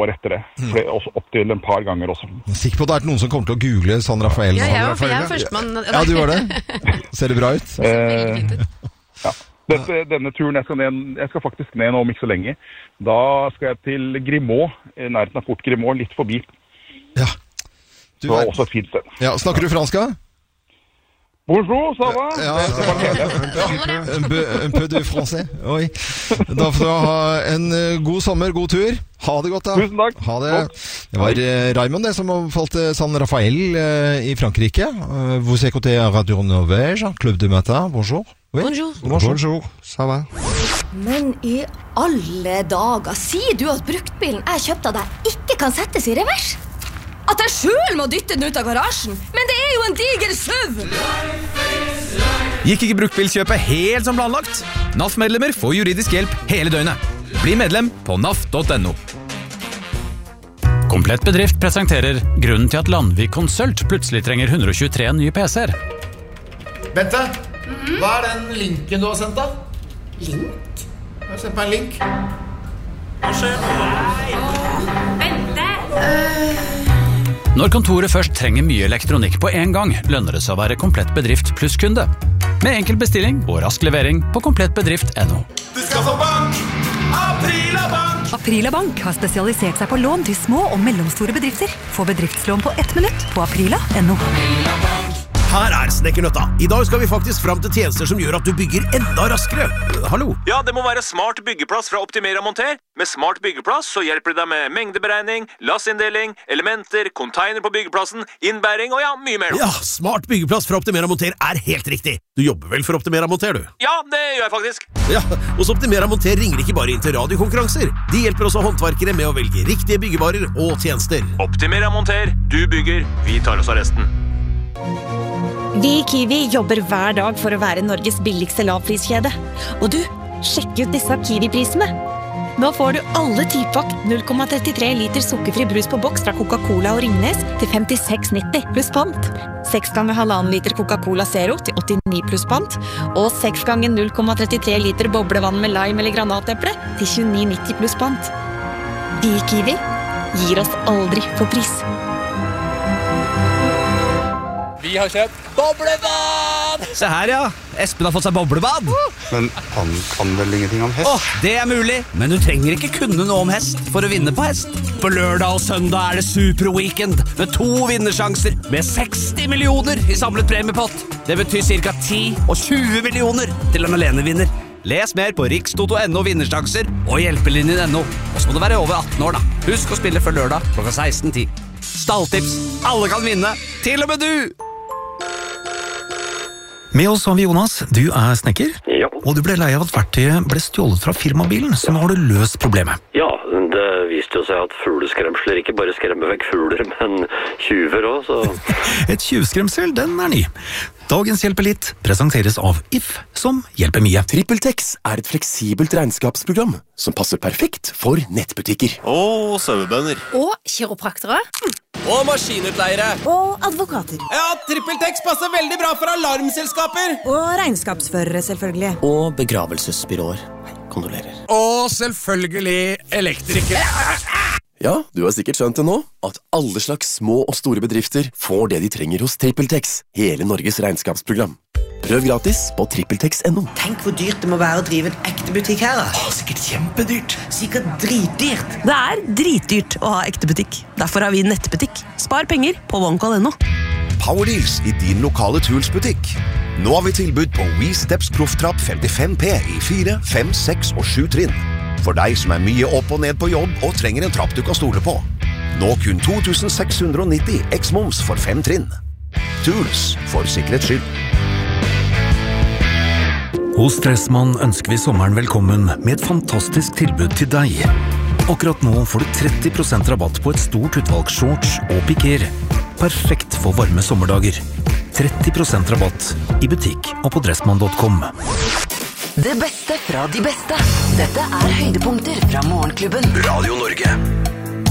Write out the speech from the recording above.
år etter det. Også opp til en par ganger også. Jeg er sikker på at det er noen som kommer til å google San Rafael. Ja, jeg er førstemann. Ja, du var det. Ser det bra ut? Veldig fint ut. Ja. Denne turen jeg skal faktisk ned nå om ikke så lenge. Da skal jeg til Grimaud, nærheten av Fort Grimaud, litt forbi. Ja. Det var også et fint sted. Ja, snakker du fransk da? Bonjour, ça va? Ja, un peu de français. Oi. Da får du ha en god sommer, god tur. Ha det godt da. Tusen takk. Ha det. Det var Raymond det som falt til San Rafael i Frankrike. Vous écoutez Radio Norvège, Club du Matin. Bonjour. Oui. Bonjour. Bonjour. Ça va? Men i alle dager, sier du at bruktbilen jeg kjøpte av deg ikke kan settes i revers? At jeg selv må dytte den ut av garasjen? Men det er jo en diger SUV! Gikk ikke bruktbilkjøpet helt som planlagt? NAF-medlemmer får juridisk hjelp hele døgnet. Bli medlem på naf.no. Komplett Bedrift presenterer grunnen til at Landvik Consult plutselig trenger 123 nye PC-er. Bente, hva er den linken du har sendt da? Link? Jeg har sendt meg en link. Hva skjer? Bente! Når kontoret først trenger mye elektronikk på en gang, lønner det seg å være Komplett Bedrift pluss kunde. Med enkel bestilling og rask levering på komplettbedrift.no. Du skal få bank! Aprila Bank! Aprila Bank har spesialisert seg på lån til små og mellomstore bedrifter. Få bedriftslån på 1 minutt på aprila.no. Her er Snekkernøtta. I dag skal vi faktisk fram til tjenester som gjør at du bygger enda raskere. Hallo? Ja, det må være smart byggeplass fra Optimera Monter. Med smart byggeplass så hjelper det deg med mengdeberegning, lassinndeling, elementer, container på byggeplassen, innbæring og ja, mye mer. Ja, smart byggeplass fra Optimera Monter er helt riktig. Du jobber vel for Optimera Monter, du? Ja, det gjør jeg faktisk. Ja, hos Optimera Monter ringer ikke bare inn til radiokonkurranser. De hjelper også håndverkere med å velge riktige byggevarer og tjenester. Optimera Monter, du bygger, vi tar oss av resten. Vi i Kiwi jobber hver dag for å være Norges billigste lavpriskjede. Og du, sjekk ut disse Kiwi-prisene. Nå får du alle typvakt 0,33 liter sukkerfri brus på boks fra Coca-Cola og Ringnes til 56,90 pluss pant. 6 ganger 1,5 liter Coca-Cola Zero til 89 pluss pant. Og 6 ganger 0,33 liter boblevann med lime eller granateple til 29,90 pluss pant. Vi i Kiwi gir oss aldri for pris. Vi har kjøpt boblebad! Se her, ja. Espen har fått seg boblebad. Men han kan vel ingenting om hest? Det er mulig, men du trenger ikke kunne noe om hest for å vinne på hest. På lørdag og søndag er det superweekend med 2 vinnersjanser med 60 millioner i samlet premiepott. Det betyr cirka 10 og 20 millioner til en alenevinner. Les mer på rikstoto.no vinnersjanser og hjelpelinjen.no. Og så må du være over 18 år da. Husk å spille før lørdag klokka 16:10. Stalltips. Alle kan vinne. Til og med du! Med oss har vi Jonas, du er snekker, ja. Og du ble lei av at verktøyet ble stjålet fra firmabilen, så nå har du løst problemet. Ja, det viste jo seg at fugleskremsler ikke bare skremmer vekk fugler, men tjuver også, så... Et tjuvskremsel, den er ny. Dagens Hjelper litt presenteres av If, som hjelper mye. TrippelTex er et fleksibelt regnskapsprogram som passer perfekt for nettbutikker. Og sauebønder. Og kiropraktere. Og maskinutleiere. Og advokater. Ja, TrippelTex passer veldig bra for alarmselskaper. Og regnskapsførere, selvfølgelig. Og begravelsesbyråer. Kondolerer. Og selvfølgelig elektrikere. Ja, du har sikkert skjønt det nå, at alle slags små og store bedrifter får det de trenger hos TrippelTex, hele Norges regnskapsprogram. Prøv gratis på trippeltex.no. Tenk hvor dyrt det må være å drive en ekte butikk her. Sikkert kjempedyrt. Sikkert dritdyrt. Det er dritdyrt å ha ekte butikk. Derfor har vi nettbutikk. Spar penger på OneCall.no. Powerdeals i din lokale Tools-butikk. Nå har vi tilbud på WeSteps Profftrapp 55P i 4, 5, 6 og 7 trinn. For deg som er mye opp og ned på jobb og trenger en trapp du kan stole på. Nå kun 2690 X-moms for 5 trinn. Tools for sikkerhets skyld. Hos Dressmann ønsker vi sommeren velkommen med et fantastisk tilbud til deg. Akkurat nå får du 30% rabatt på et stort utvalg shorts og piker. Perfekt for varme sommerdager. 30% rabatt i butikk og på dressmann.com. Det beste fra de beste. Dette er høydepunkter fra Morgenklubben. Radio Norge.